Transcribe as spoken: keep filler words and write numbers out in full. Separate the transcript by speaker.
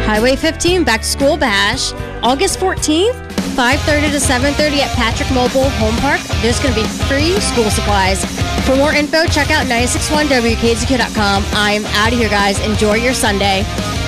Speaker 1: Highway fifteen Back to School Bash, August fourteenth, five thirty to seven thirty at Patrick Mobile Home Park. There's going to be free school supplies. For more info, check out nine six one W K Z Q dot com. I'm out of here, guys. Enjoy your Sunday.